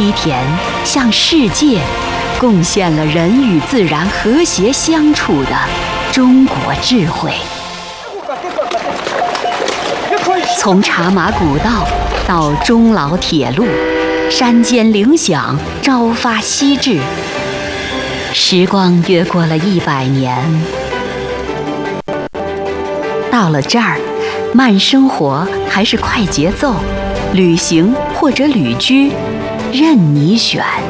梯田向世界贡献了人与自然和谐相处的中国智慧。从茶马古道到终老铁路，山间铃响，朝发夕至。时光越过了100年，到了这儿，慢生活还是快节奏，旅行或者旅居，任你选。